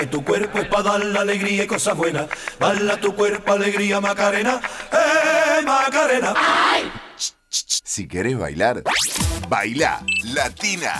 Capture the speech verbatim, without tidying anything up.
Tu cuerpo es para dar la alegría y cosas buenas. Baila tu cuerpo, alegría, Macarena. ¡Eh, Macarena! Si querés bailar, baila Latina.